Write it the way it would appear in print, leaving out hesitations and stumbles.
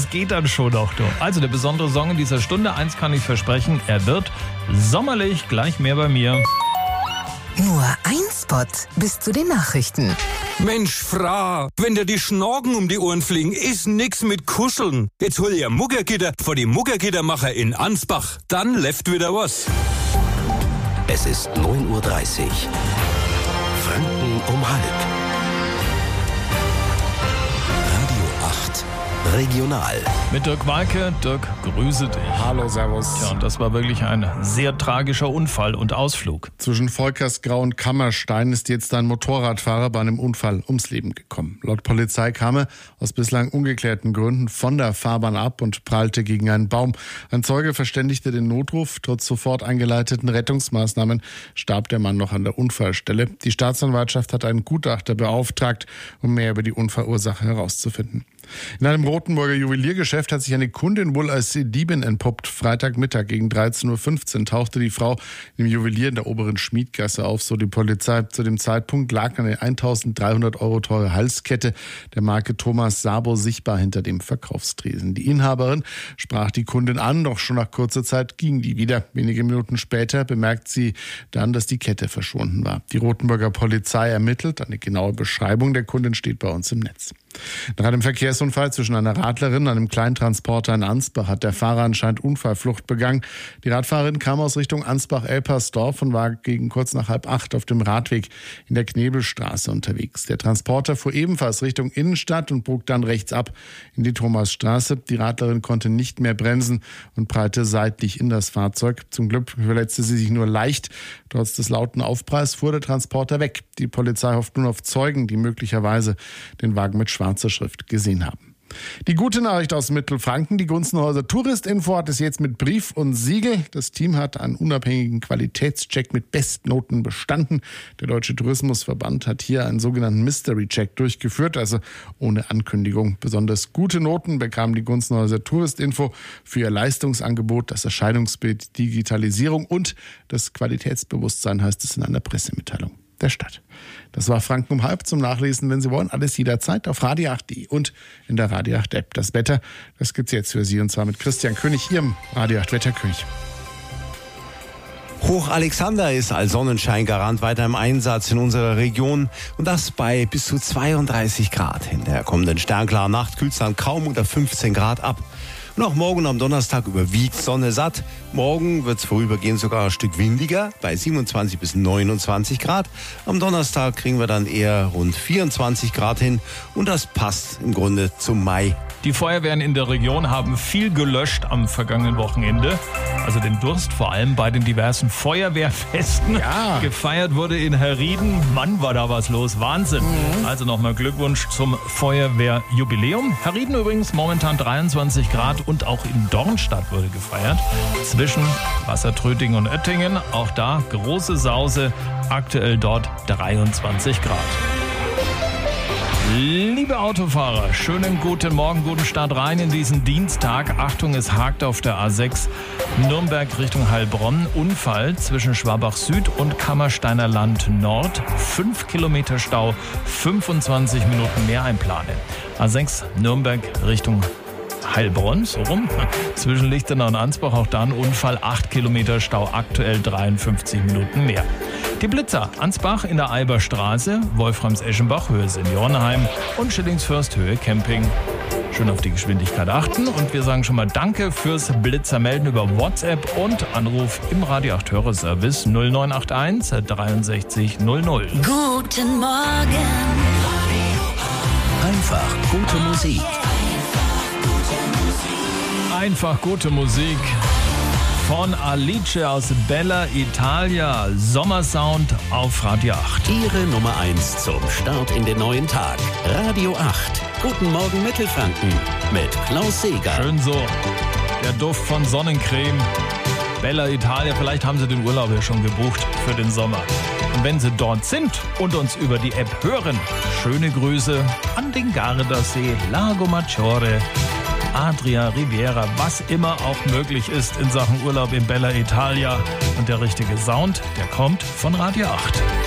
das geht dann schon noch. Du. Also der besondere Song in dieser Stunde, eins kann ich versprechen, er wird sommerlich, gleich mehr bei mir. Nur ein Spot bis zu den Nachrichten. Mensch, Fra, wenn dir die Schnorken um die Ohren fliegen, ist nix mit Kuscheln. Jetzt hol ihr Muggergitter vor die Muggergittermacher in Ansbach. Dann läuft wieder was. Es ist 9:30 Uhr. Franken um halb. Radio 8 Regional. Mit Dirk Walke. Dirk, grüße dich. Hallo, servus. Ja, und das war wirklich ein sehr tragischer Unfall und Ausflug. Zwischen Volkersgrau und Kammerstein ist jetzt ein Motorradfahrer bei einem Unfall ums Leben gekommen. Laut Polizei kam er aus bislang ungeklärten Gründen von der Fahrbahn ab und prallte gegen einen Baum. Ein Zeuge verständigte den Notruf. Trotz sofort eingeleiteten Rettungsmaßnahmen starb der Mann noch an der Unfallstelle. Die Staatsanwaltschaft hat einen Gutachter beauftragt, um mehr über die Unfallursache herauszufinden. In einem Rothenburger Juweliergeschäft hat sich eine Kundin wohl als Diebin entpuppt. Freitagmittag gegen 13:15 Uhr tauchte die Frau im Juwelier in der oberen Schmiedgasse auf, so die Polizei. Zu dem Zeitpunkt lag eine 1.300 € teure Halskette der Marke Thomas Sabo sichtbar hinter dem Verkaufstresen. Die Inhaberin sprach die Kundin an, doch schon nach kurzer Zeit ging die wieder. Wenige Minuten später bemerkt sie dann, dass die Kette verschwunden war. Die Rothenburger Polizei ermittelt. Eine genaue Beschreibung der Kundin steht bei uns im Netz. Nach einem Verkehrsunfall zwischen einer Radlerin und einem Kleintransporter in Ansbach hat der Fahrer anscheinend Unfallflucht begangen. Die Radfahrerin kam aus Richtung Ansbach-Elpersdorf und war gegen kurz nach 7:30 auf dem Radweg in der Knebelstraße unterwegs. Der Transporter fuhr ebenfalls Richtung Innenstadt und bog dann rechts ab in die Thomasstraße. Die Radlerin konnte nicht mehr bremsen und prallte seitlich in das Fahrzeug. Zum Glück verletzte sie sich nur leicht. Trotz des lauten Aufpralls fuhr der Transporter weg. Die Polizei hofft nun auf Zeugen, die möglicherweise den Wagen mit schwarzer Schrift gesehen haben. Die gute Nachricht aus Mittelfranken, die Gunzenhäuser Touristinfo hat es jetzt mit Brief und Siegel. Das Team hat einen unabhängigen Qualitätscheck mit Bestnoten bestanden. Der Deutsche Tourismusverband hat hier einen sogenannten Mystery-Check durchgeführt, also ohne Ankündigung. Besonders gute Noten bekamen die Gunzenhäuser Touristinfo für ihr Leistungsangebot, das Erscheinungsbild, Digitalisierung und das Qualitätsbewusstsein, heißt es in einer Pressemitteilung der Stadt. Das war Franken um halb. Zum Nachlesen, wenn Sie wollen, alles jederzeit auf radio8.de und in der Radio 8 App. Das Wetter, das gibt's jetzt für Sie, und zwar mit Christian König, Ihrem Radio 8 Wetterkönig. Hoch Alexander ist als Sonnenscheingarant weiter im Einsatz in unserer Region, und das bei bis zu 32 Grad. In der kommenden sternklaren Nacht kühlt es dann kaum unter 15 Grad ab. Und auch morgen am Donnerstag überwiegt Sonne satt. Morgen wird es vorübergehend sogar ein Stück windiger, bei 27 bis 29 Grad. Am Donnerstag kriegen wir dann eher rund 24 Grad hin, und das passt im Grunde zum Mai. Die Feuerwehren in der Region haben viel gelöscht am vergangenen Wochenende. Also den Durst vor allem bei den diversen Feuerwehrfesten. Ja. Gefeiert wurde in Herrieden. Mann, war da was los. Wahnsinn. Also nochmal Glückwunsch zum Feuerwehrjubiläum. Herrieden übrigens momentan 23 Grad, und auch in Dornstadt wurde gefeiert. Zwischen Wassertrötting und Oettingen. Auch da große Sause. Aktuell dort 23 Grad. Liebe Autofahrer, schönen guten Morgen, guten Start rein in diesen Dienstag. Achtung, es hakt auf der A6 Nürnberg Richtung Heilbronn. Unfall zwischen Schwabach Süd und Kammersteiner Land Nord. 5 Kilometer Stau, 25 Minuten mehr einplanen. A6 Nürnberg Richtung Heilbronn, so rum. Zwischen Lichtenau und Ansbach auch da ein Unfall, 8 Kilometer Stau, aktuell 53 Minuten mehr. Die Blitzer, Ansbach in der Eiberstraße, Wolframs-Eschenbach, Höhe Seniorenheim und Schillingsfürst, Höhe Camping. Schön auf die Geschwindigkeit achten, und wir sagen schon mal Danke fürs Blitzermelden über WhatsApp und Anruf im Radio 8 Hörerservice 0981 63 00. Guten Morgen. Einfach gute Musik. Einfach gute Musik von Alice aus Bella Italia. Sommersound auf Radio 8. Ihre Nummer 1 zum Start in den neuen Tag. Radio 8. Guten Morgen Mittelfranken mit Klaus Seeger. Schön so. Der Duft von Sonnencreme. Bella Italia, vielleicht haben Sie den Urlaub ja schon gebucht für den Sommer. Und wenn Sie dort sind und uns über die App hören, schöne Grüße an den Gardasee, Lago Maggiore, Adria, Riviera, was immer auch möglich ist in Sachen Urlaub in Bella Italia. Und der richtige Sound, der kommt von Radio 8.